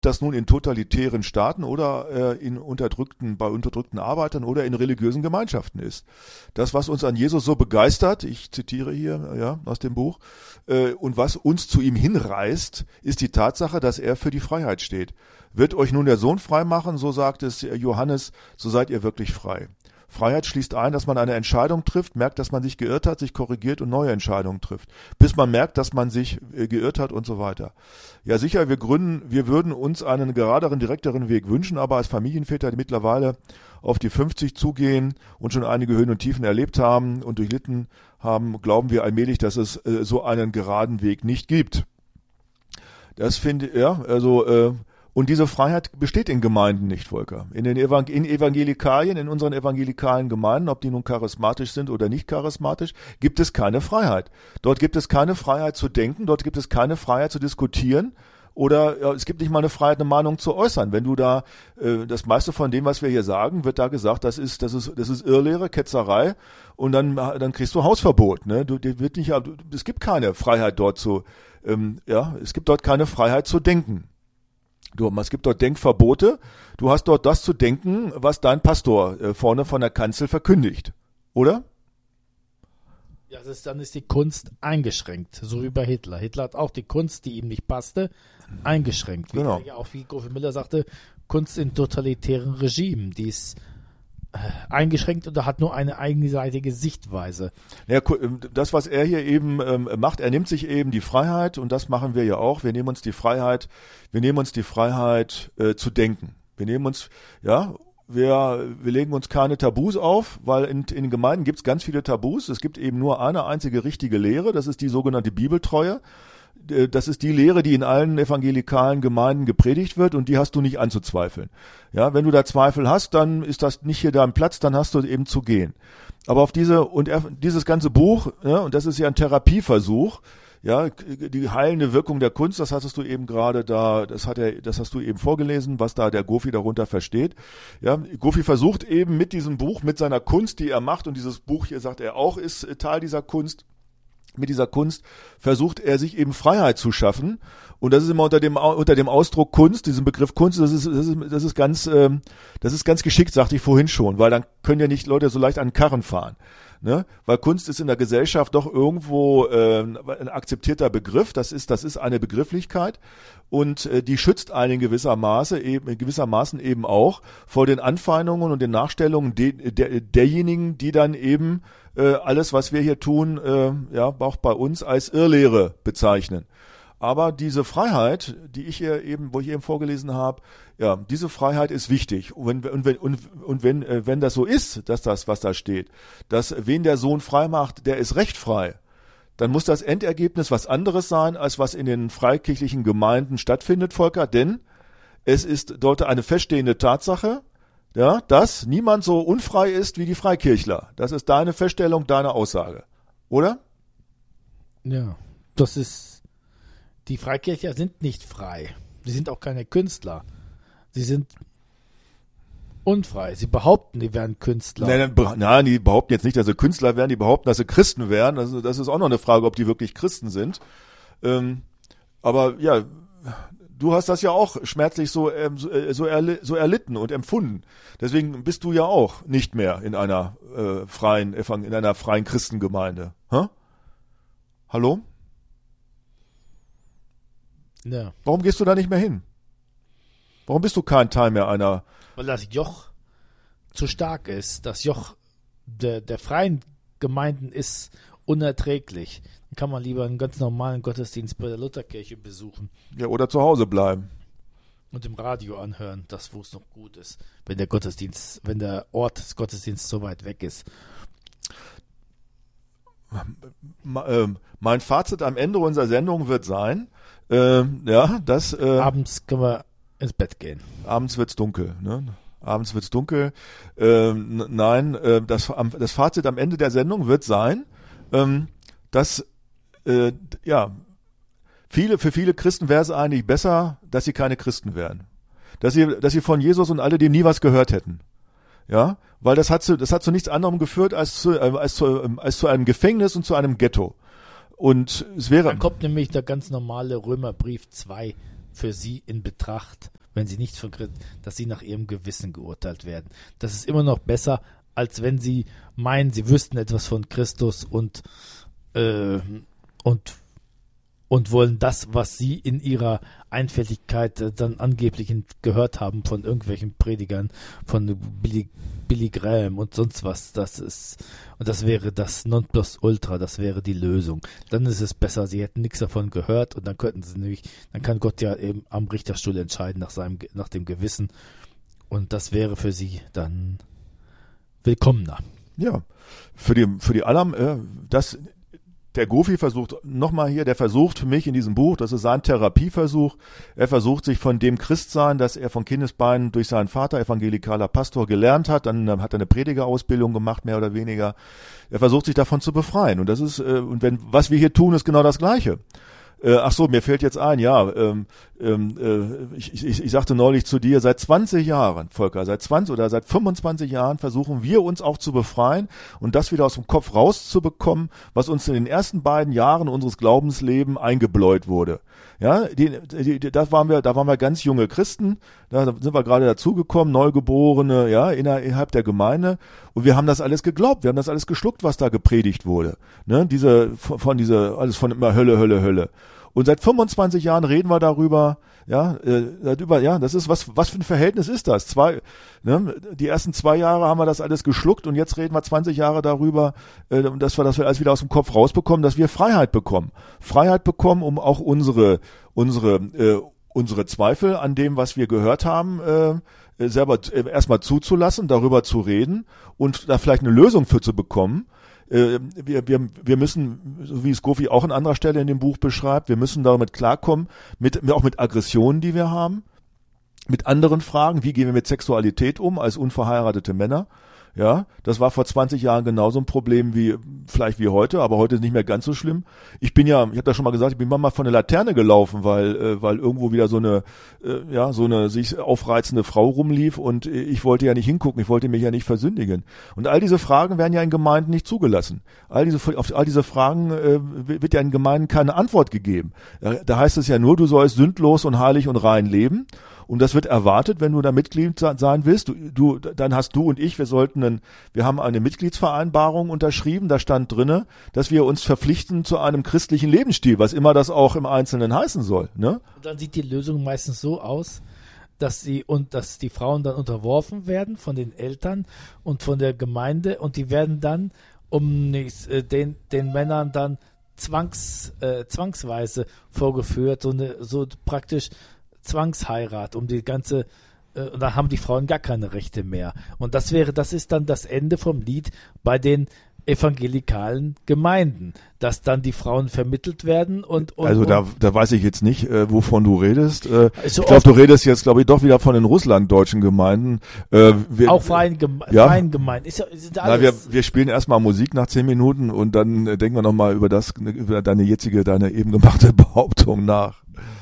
das nun in totalitären Staaten oder bei unterdrückten Arbeitern oder in religiösen Gemeinschaften ist. Das, was uns an Jesus so begeistert, ich zitiere hier aus dem Buch, und was uns zu ihm hinreißt, ist die Tatsache, dass er für die Freiheit steht. Wird euch nun der Sohn frei machen, so sagt es Johannes, so seid ihr wirklich frei. Freiheit schließt ein, dass man eine Entscheidung trifft, merkt, dass man sich geirrt hat, sich korrigiert und neue Entscheidungen trifft, bis man merkt, dass man sich geirrt hat und so weiter. Ja, sicher, wir würden uns einen geraderen, direkteren Weg wünschen, aber als Familienväter, die mittlerweile auf die 50 zugehen und schon einige Höhen und Tiefen erlebt haben und durchlitten haben, glauben wir allmählich, dass es so einen geraden Weg nicht gibt. Das finde ich, und diese Freiheit besteht in Gemeinden nicht, Volker. In unseren evangelikalen Gemeinden, ob die nun charismatisch sind oder nicht charismatisch, gibt es keine Freiheit. Dort gibt es keine Freiheit zu denken, dort gibt es keine Freiheit zu diskutieren oder es gibt nicht mal eine Freiheit, eine Meinung zu äußern. Wenn du da, das meiste von dem, was wir hier sagen, wird da gesagt, das ist Irrlehre, Ketzerei und dann kriegst du Hausverbot. Ne? Es gibt keine Freiheit dort es gibt dort keine Freiheit zu denken. Es gibt dort Denkverbote. Du hast dort das zu denken, was dein Pastor vorne von der Kanzel verkündigt. Oder? Ja, dann ist die Kunst eingeschränkt, so wie bei Hitler. Hitler hat auch die Kunst, die ihm nicht passte, eingeschränkt. Genau. Wie Gofi Miller sagte, Kunst in totalitären Regimen, die ist eingeschränkt und hat nur eine eigenseitige Sichtweise. Ja, das, was er hier eben macht, er nimmt sich eben die Freiheit und das machen wir ja auch. Wir nehmen uns die Freiheit zu denken. Wir legen uns keine Tabus auf, weil in Gemeinden gibt es ganz viele Tabus. Es gibt eben nur eine einzige richtige Lehre, das ist die sogenannte Bibeltreue. Das ist die Lehre, die in allen evangelikalen Gemeinden gepredigt wird und die hast du nicht anzuzweifeln. Ja, wenn du da Zweifel hast, dann ist das nicht hier dein Platz, dann hast du eben zu gehen. Aber dieses ganze Buch, und das ist ja ein Therapieversuch, ja, die heilende Wirkung der Kunst, das hattest du eben gerade da, das hast du eben vorgelesen, was da der Gofi darunter versteht. Ja, Gofi versucht eben mit diesem Buch, mit seiner Kunst, die er macht, und dieses Buch hier, sagt er auch, ist Teil dieser Kunst. Mit dieser Kunst versucht er sich eben Freiheit zu schaffen und das ist immer unter dem Ausdruck Kunst, diesem Begriff Kunst, das ist ganz geschickt, sagte ich vorhin schon, weil dann können ja nicht Leute so leicht an Karren fahren, ne? Weil Kunst ist in der Gesellschaft doch irgendwo ein akzeptierter Begriff, das ist eine Begrifflichkeit und die schützt einen gewissermaßen eben auch vor den Anfeindungen und den Nachstellungen derjenigen, die dann eben alles, was wir hier tun, auch bei uns als Irrlehre bezeichnen. Aber diese Freiheit, wo ich eben vorgelesen habe, ja, diese Freiheit ist wichtig. Und wenn das so ist, dass das, was da steht, dass wen der Sohn frei macht, der ist recht frei, dann muss das Endergebnis was anderes sein, als was in den freikirchlichen Gemeinden stattfindet, Volker, denn es ist dort eine feststehende Tatsache, ja, dass niemand so unfrei ist wie die Freikirchler. Das ist deine Feststellung, deine Aussage. Oder? Ja, die Freikirchler sind nicht frei. Sie sind auch keine Künstler. Sie sind unfrei. Sie behaupten, die wären Künstler. Nein, die behaupten jetzt nicht, dass sie Künstler wären. Die behaupten, dass sie Christen wären. Also das ist auch noch eine Frage, ob die wirklich Christen sind. Aber ja, du hast das ja auch schmerzlich so erlitten und empfunden. Deswegen bist du ja auch nicht mehr in einer freien Christengemeinde. Hä? Hallo? Ja. Warum gehst du da nicht mehr hin? Warum bist du kein Teil mehr einer? Weil das Joch zu stark ist. Das Joch der freien Gemeinden ist unerträglich. Dann kann man lieber einen ganz normalen Gottesdienst bei der Lutherkirche besuchen. Ja, oder zu Hause bleiben. Und im Radio anhören, das wo es noch gut ist, wenn der Ort des Gottesdienstes so weit weg ist. Mein Fazit am Ende unserer Sendung wird sein, dass abends können wir ins Bett gehen. Abends wird's dunkel, ne? Abends wird's dunkel. Das Fazit am Ende der Sendung wird sein, dass für viele Christen wäre es eigentlich besser, dass sie keine Christen wären. Dass sie von Jesus und alledem nie was gehört hätten. Ja, weil das hat zu nichts anderem geführt als zu einem Gefängnis und zu einem Ghetto. Und es wäre. Dann kommt nämlich der ganz normale Römerbrief 2 für sie in Betracht, wenn sie nicht von Christus, dass sie nach ihrem Gewissen geurteilt werden. Das ist immer noch besser, als wenn sie meinen, sie wüssten etwas von Christus und wollen das, was sie in ihrer Einfältigkeit dann angeblich gehört haben von irgendwelchen Predigern, von Billy Graham und sonst was. Das wäre das Nonplusultra, das wäre die Lösung. Dann ist es besser, sie hätten nichts davon gehört und dann dann kann Gott ja eben am Richterstuhl entscheiden nach dem Gewissen und das wäre für sie dann willkommener. Ja, für die Alam, der Gofi versucht, der versucht für mich in diesem Buch, das ist sein Therapieversuch, er versucht sich von dem Christsein, das er von Kindesbeinen durch seinen Vater, evangelikaler Pastor, gelernt hat, dann hat er eine Predigerausbildung gemacht, mehr oder weniger, er versucht sich davon zu befreien und das ist, was wir hier tun, ist genau das Gleiche. Ach so, mir fällt jetzt ein, ich sagte neulich zu dir, seit 20 Jahren, Volker, seit 25 Jahren versuchen wir uns auch zu befreien und das wieder aus dem Kopf rauszubekommen, was uns in den ersten beiden Jahren unseres Glaubenslebens eingebläut wurde. Ja, da waren wir ganz junge Christen, da sind wir gerade dazugekommen, Neugeborene, ja, innerhalb der Gemeinde und wir haben das alles geglaubt, wir haben das alles geschluckt, was da gepredigt wurde. Ne, alles von immer Hölle, Hölle, Hölle. Und seit 25 Jahren reden wir darüber, das ist, was für ein Verhältnis ist das? Die ersten 2 Jahre haben wir das alles geschluckt und jetzt reden wir 20 Jahre darüber, dass wir alles wieder aus dem Kopf rausbekommen, dass wir Freiheit bekommen. Freiheit bekommen, um auch unsere Zweifel an dem, was wir gehört haben, selber erstmal zuzulassen, darüber zu reden und da vielleicht eine Lösung für zu bekommen. Wir müssen, so wie es Gofi auch an anderer Stelle in dem Buch beschreibt, wir müssen damit klarkommen, auch mit Aggressionen, die wir haben, mit anderen Fragen, wie gehen wir mit Sexualität um als unverheiratete Männer. Ja, das war vor 20 Jahren genauso ein Problem wie heute, aber heute ist nicht mehr ganz so schlimm. Ich habe das schon mal gesagt, ich bin mal von der Laterne gelaufen, weil irgendwo wieder so eine sich aufreizende Frau rumlief und ich wollte ja nicht hingucken, ich wollte mich ja nicht versündigen. Und all diese Fragen werden ja in Gemeinden nicht zugelassen. Auf all diese Fragen wird ja in Gemeinden keine Antwort gegeben. Da heißt es ja nur, du sollst sündlos und heilig und rein leben. Und das wird erwartet, wenn du da Mitglied sein willst. Dann hast du und ich, wir haben eine Mitgliedsvereinbarung unterschrieben, da stand drinne, dass wir uns verpflichten zu einem christlichen Lebensstil, was immer das auch im Einzelnen heißen soll. Ne? Und dann sieht die Lösung meistens so aus, dass die Frauen dann unterworfen werden von den Eltern und von der Gemeinde und die werden dann, um den Männern dann zwangsweise vorgeführt, so praktisch Zwangsheirat, und da haben die Frauen gar keine Rechte mehr. Und das ist dann das Ende vom Lied bei den evangelikalen Gemeinden, dass dann die Frauen vermittelt werden da weiß ich jetzt nicht, wovon du redest. Ich glaube, du redest jetzt, doch wieder von den russlanddeutschen Gemeinden. Auch freien Gemeinden. Wir spielen erstmal Musik nach 10 Minuten und dann denken wir nochmal über deine eben gemachte Behauptung nach.